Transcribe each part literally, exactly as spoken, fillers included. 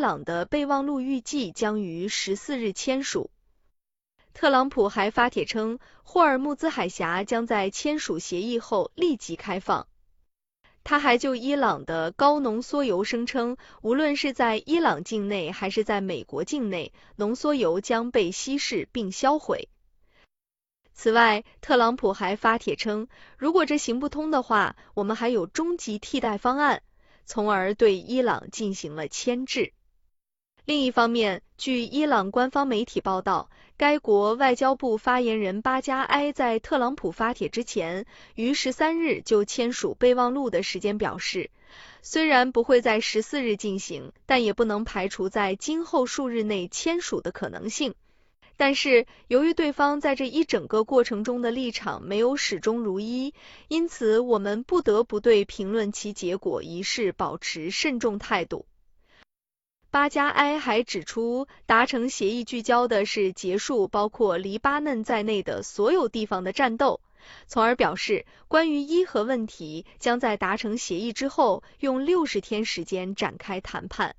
朗的备忘录预计将于十四日签署。特朗普还发帖称，霍尔木兹海峡将在签署协议后立即开放。他还就伊朗的高浓缩铀声称，无论是在伊朗境内还是在美国境内，浓缩铀将被稀释并销毁。此外，特朗普还发帖称，如果这行不通的话，我们还有终极替代方案，从而对伊朗进行了牵制。另一方面，据伊朗官方媒体报道，该国外交部发言人巴加埃在特朗普发帖之前，于十三日就签署备忘录的时间表示，虽然不会在十四日进行，但也不能排除在今后数日内签署的可能性。但是，由于对方在这一整个过程中的立场没有始终如一，因此我们不得不对评论其结果一事保持慎重态度。巴加埃还指出，达成协议聚焦的是结束包括黎巴嫩在内的所有地方的战斗，从而表示，关于伊核问题将在达成协议之后用六十天时间展开谈判。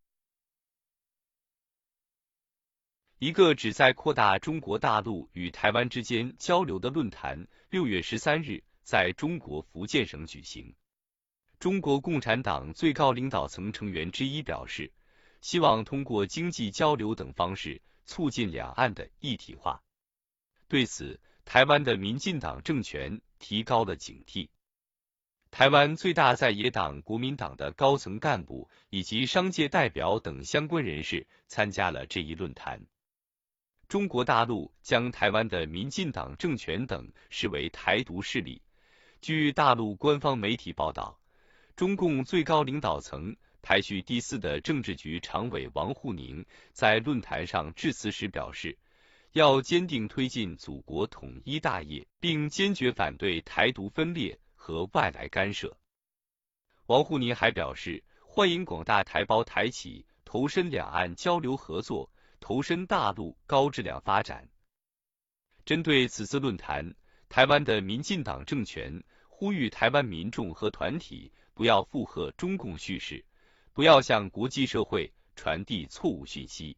一个旨在扩大中国大陆与台湾之间交流的论坛，六月十三日在中国福建省举行。中国共产党最高领导层成员之一表示，希望通过经济交流等方式促进两岸的一体化。对此，台湾的民进党政权提高了警惕。台湾最大在野党国民党的高层干部以及商界代表等相关人士参加了这一论坛。中国大陆将台湾的民进党政权等视为台独势力。据大陆官方媒体报道，中共最高领导层排序第四的政治局常委王沪宁在论坛上致辞时表示，要坚定推进祖国统一大业，并坚决反对台独分裂和外来干涉。王沪宁还表示，欢迎广大台胞台企投身两岸交流合作，投身大陆高质量发展。针对此次论坛，台湾的民进党政权呼吁台湾民众和团体不要附和中共叙事，不要向国际社会传递错误讯息。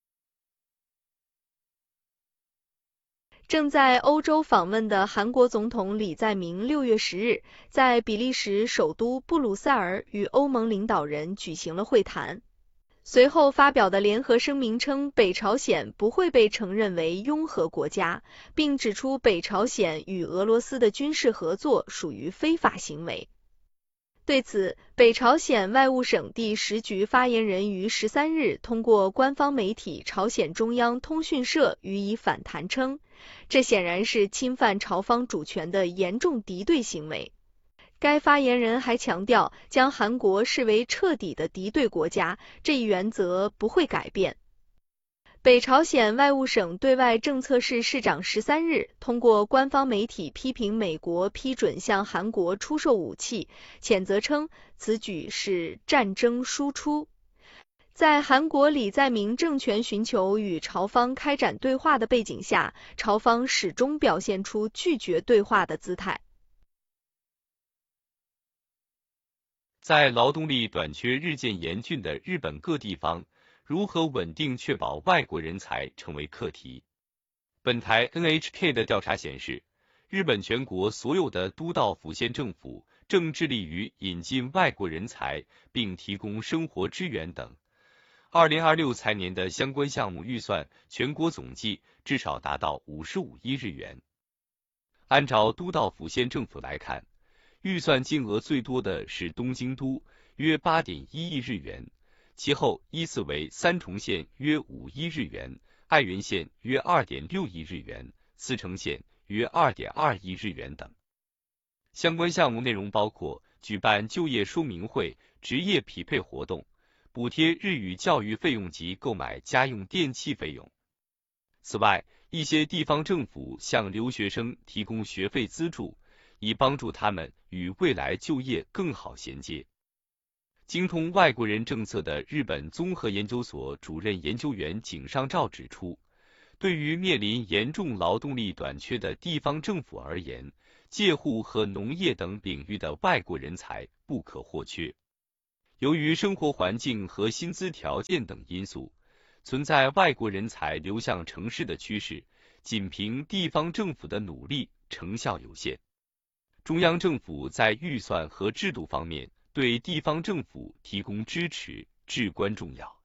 正在欧洲访问的韩国总统李在明六月十日在比利时首都布鲁塞尔与欧盟领导人举行了会谈。随后发表的联合声明称，北朝鲜不会被承认为拥核国家，并指出北朝鲜与俄罗斯的军事合作属于非法行为。对此，北朝鲜外务省第十局发言人于十三日通过官方媒体朝鲜中央通讯社予以反弹称，这显然是侵犯朝方主权的严重敌对行为。该发言人还强调，将韩国视为彻底的敌对国家，这一原则不会改变。北朝鲜外务省对外政策室室长十三日通过官方媒体批评美国批准向韩国出售武器，谴责称此举是战争输出。在韩国李在明政权寻求与朝方开展对话的背景下，朝方始终表现出拒绝对话的姿态。 在劳动力短缺日渐严峻的日本各地方，如何稳定确保外国人才成为课题。本台 N H K 的调查显示，日本全国所有的都道府县政府正致力于引进外国人才，并提供生活支援等。二零二六财年的相关项目预算全国总计至少达到五十五亿日元。按照都道府县政府来看，预算金额最多的是东京都，约 八点一亿日元。其后依次为三重县约五亿日元，爱媛县约 二点六亿日元，茨城县约 二点二亿日元等。相关项目内容包括举办就业说明会、职业匹配活动，补贴日语教育费用及购买家用电器费用。此外，一些地方政府向留学生提供学费资助，以帮助他们与未来就业更好衔接。精通外国人政策的日本综合研究所主任研究员井上照指出，对于面临严重劳动力短缺的地方政府而言，介护和农业等领域的外国人才不可或缺。 由于生活环境和薪资条件等因素，存在外国人才流向城市的趋势，仅凭地方政府的努力成效有限。中央政府在预算和制度方面对地方政府提供支持至关重要。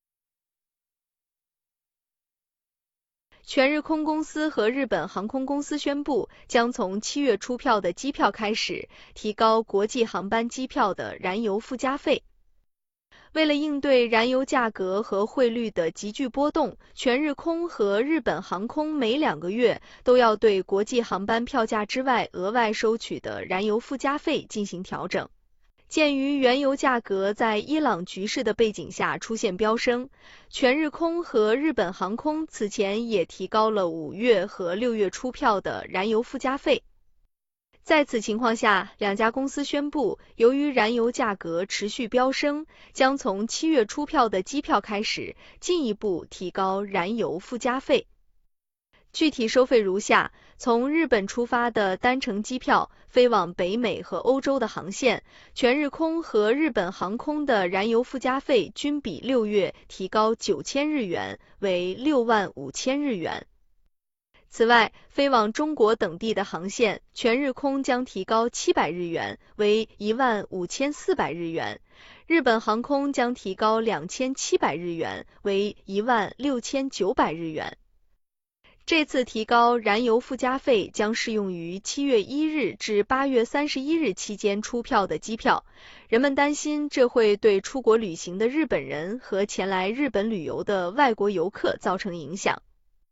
全日空公司和日本航空公司宣布，将从七月出票的机票开始，提高国际航班机票的燃油附加费。为了应对燃油价格和汇率的急剧波动，全日空和日本航空每两个月都要对国际航班票价之外额外收取的燃油附加费进行调整。鉴于原油价格在伊朗局势的背景下出现飙升，全日空和日本航空此前也提高了五月和六月出票的燃油附加费。在此情况下，两家公司宣布，由于燃油价格持续飙升，将从七月出票的机票开始，进一步提高燃油附加费。具体收费如下：从日本出发的单程机票，飞往北美和欧洲的航线，全日空和日本航空的燃油附加费均比六月提高九千日元，为六万五千日元。此外，飞往中国等地的航线，全日空将提高七百日元，为一万五千四百日元；日本航空将提高两千七百日元，为一万六千九百日元。这次提高燃油附加费将适用于七月一日至八月三十一日期间出票的机票。人们担心这会对出国旅行的日本人和前来日本旅游的外国游客造成影响。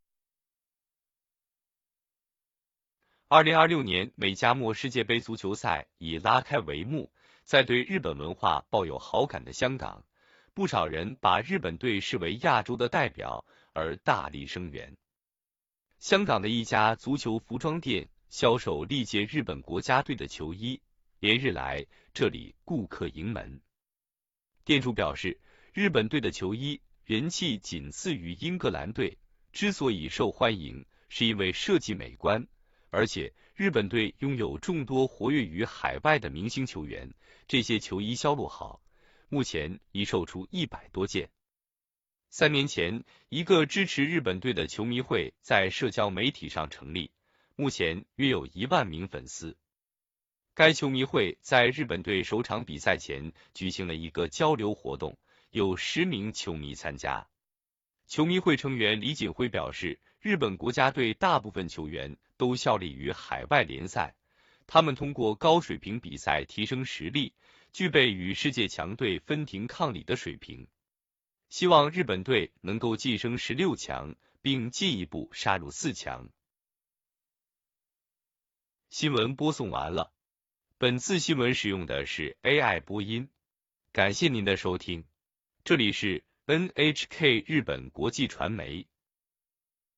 二零二六年美加墨世界杯足球赛已拉开帷幕，在对日本文化抱有好感的香港，不少人把日本队视为亚洲的代表而大力声援。香港的一家足球服装店销售历届日本国家队的球衣，连日来这里顾客盈门。店主表示，日本队的球衣人气仅次于英格兰队，之所以受欢迎，是因为设计美观，而且日本队拥有众多活跃于海外的明星球员，这些球衣销路好，目前已售出一百多件。三年前，一个支持日本队的球迷会在社交媒体上成立，目前约有一万名粉丝。该球迷会在日本队首场比赛前举行了一个交流活动，有十名球迷参加。球迷会成员李锦辉表示，日本国家队大部分球员都效力于海外联赛，他们通过高水平比赛提升实力，具备与世界强队分庭抗礼的水平。希望日本队能够晋升十六强，并进一步杀入四强。新闻播送完了，本次新闻使用的是 A I 播音，感谢您的收听，这里是 N H K 日本国际传媒。